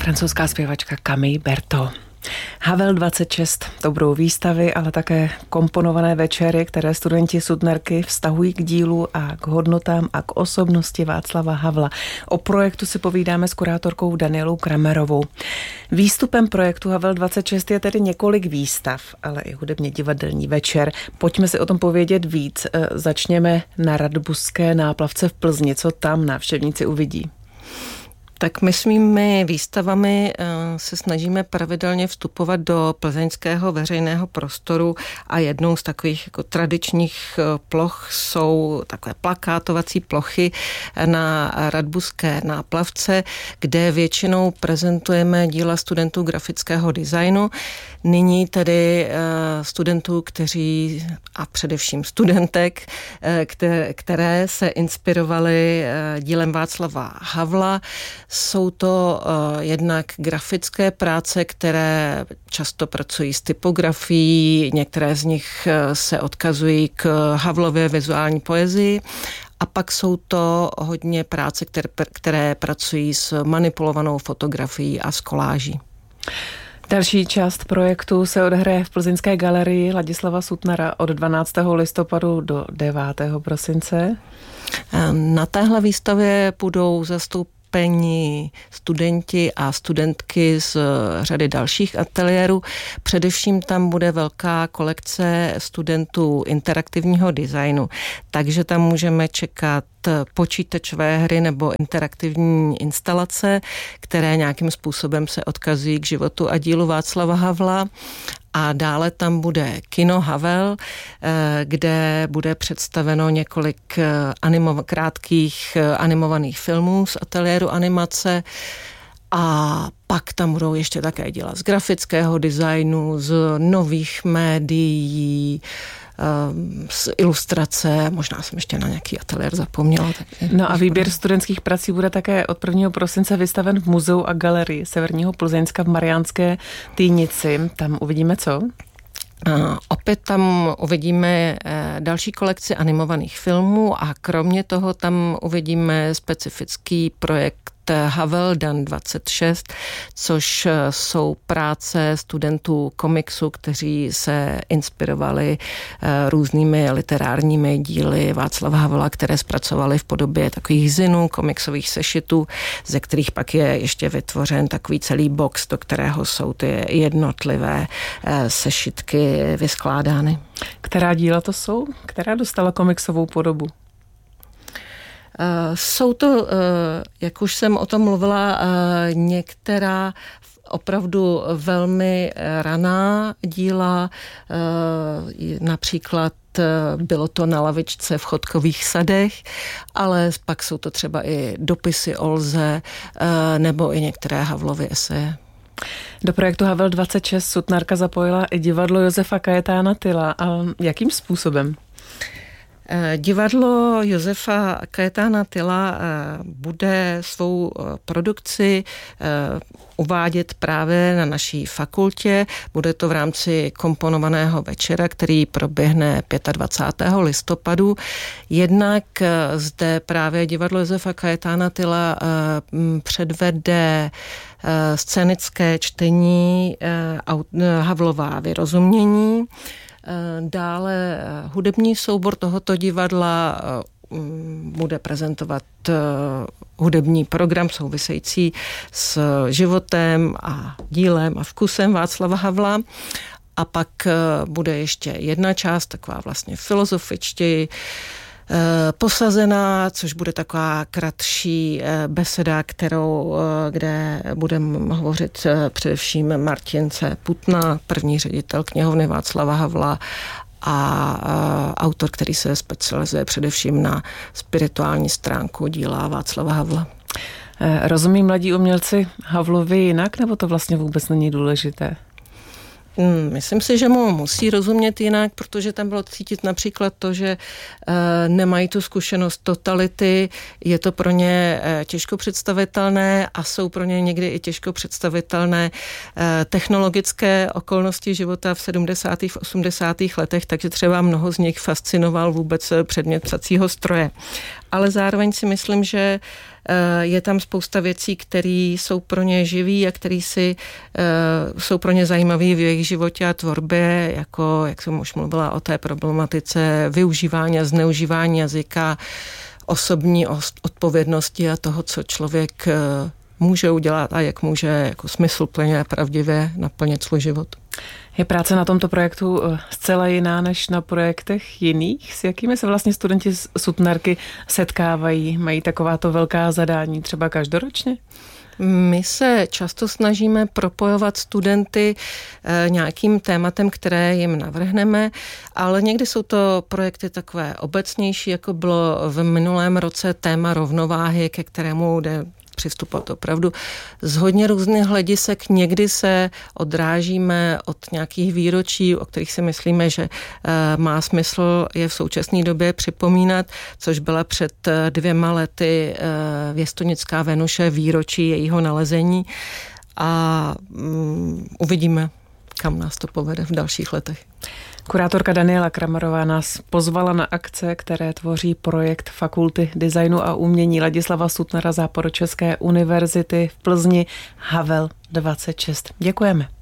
francouzská zpěvačka Camille Berthold. Havel 26, to budou výstavy, ale také komponované večery, které studenti Sutnarky vztahují k dílu a k hodnotám a k osobnosti Václava Havla. O projektu si povídáme s kurátorkou Danielou Kramerovou. Výstupem projektu Havel 26 je tedy několik výstav, ale i hudebně divadelní večer. Pojďme si o tom povědět víc. Začněme na Radbuské náplavce v Plzni. Co tam návštěvníci uvidí? Tak my svými výstavami se snažíme pravidelně vstupovat do plzeňského veřejného prostoru a jednou z takových jako tradičních ploch jsou takové plakátovací plochy na Radbuské náplavce, kde většinou prezentujeme díla studentů grafického designu. Nyní tedy studentů, kteří a především studentek, které se inspirovaly dílem Václava Havla. Jsou to jednak grafické práce, které často pracují s typografií, některé z nich se odkazují k Havlově vizuální poezii. A pak jsou to hodně práce, které pracují s manipulovanou fotografií a s koláží. Další část projektu se odehraje v Plzeňské galerii Ladislava Sutnara od 12. listopadu do 9. prosince. Na téhle výstavě budou zastoupeni studenti a studentky z řady dalších ateliérů. Především tam bude velká kolekce studentů interaktivního designu, takže tam můžeme čekat počítačové hry nebo interaktivní instalace, které nějakým způsobem se odkazují k životu a dílu Václava Havla. A dále tam bude kino Havel, kde bude představeno několik krátkých animovaných filmů z ateliéru animace. A pak tam budou ještě také díla z grafického designu, z nových médií, z ilustrace, možná jsem ještě na nějaký ateliér zapomněla. No a výběr studentských prací bude také od 1. prosince vystaven v muzeu a galerii Severního Plzeňska v Mariánské Týnici. Tam uvidíme co? Opět tam uvidíme další kolekci animovaných filmů a kromě toho tam uvidíme specifický projekt Havel Dan 26, což jsou práce studentů komiksu, kteří se inspirovali různými literárními díly Václava Havla, které zpracovali v podobě takových zinů, komiksových sešitů, ze kterých pak je ještě vytvořen takový celý box, do kterého jsou ty jednotlivé sešitky vyskládány. Která díla to jsou? Která dostala komiksovou podobu? Jsou to, jak už jsem o tom mluvila, některá opravdu velmi raná díla, například bylo to Na lavičce v Chodkových sadech, ale pak jsou to třeba i dopisy Olze nebo i některé Havlovy eseje. Do projektu Havel 26 Sutnarka zapojila i divadlo Josefa Kajetána Tyla. A jakým způsobem? Divadlo Josefa Kajetána Tyla bude svou produkci uvádět právě na naší fakultě. Bude to v rámci komponovaného večera, který proběhne 25. listopadu. Jednak zde právě divadlo Josefa Kajetána Tyla předvede scénické čtení Havlova vyrozumění. Dále hudební soubor tohoto divadla bude prezentovat hudební program související s životem a dílem a vkusem Václava Havla. A pak bude ještě jedna část, taková vlastně filozofičtěji posazená, což bude taková kratší beseda, kde budeme hovořit především Martin C. Putna, první ředitel knihovny Václava Havla a autor, který se specializuje především na spirituální stránku díla Václava Havla. Rozumí mladí umělci Havlovi jinak, nebo to vlastně vůbec není důležité? Myslím si, že mu musí rozumět jinak, protože tam bylo cítit například to, že nemají tu zkušenost totality, je to pro ně těžko představitelné a jsou pro ně někdy i těžko představitelné technologické okolnosti života v 70. a 80. letech, takže třeba mnoho z nich fascinoval vůbec předmět psacího stroje. ale zároveň si myslím, že je tam spousta věcí, které jsou pro ně živý a které jsou pro ně zajímavé v jejich životě a tvorbě, jako, jak jsem už mluvila o té problematice využívání a zneužívání jazyka, osobní odpovědnosti a toho, co člověk může udělat a jak může jako smysluplně a pravdivě naplnit svůj život. Je práce na tomto projektu zcela jiná než na projektech jiných? S jakými se vlastně studenti z Sutnarky setkávají? Mají takováto velká zadání třeba každoročně? My se často snažíme propojovat studenty nějakým tématem, které jim navrhneme, ale někdy jsou to projekty takové obecnější, jako bylo v minulém roce téma rovnováhy, ke kterému jde přistupovat opravdu z hodně různých hledisek. Někdy se odrážíme od nějakých výročí, o kterých si myslíme, že má smysl je v současné době připomínat, což byla před 2 lety Věstonická Venuše, výročí jejího nalezení a uvidíme, kam nás to povede v dalších letech. Kurátorka Daniela Kramerová nás pozvala na akce, které tvoří projekt Fakulty designu a umění Ladislava Sutnara Západočeské univerzity v Plzni Havel 26. Děkujeme.